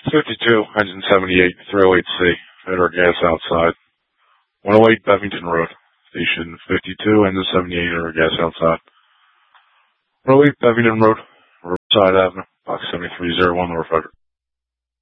52, engine 78, 308C, Federal gas outside. 108 Bevington Road, station 52, engine 78, Federal gas outside. 108 Bevington Road, Riverside Avenue, box 7301, Norfolk.